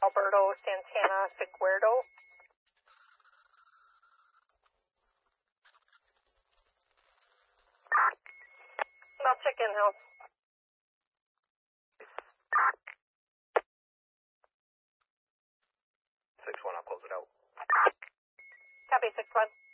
Alberto Santana Seguerdo. I'll check in house. I'll close it out. Copy, 6-1.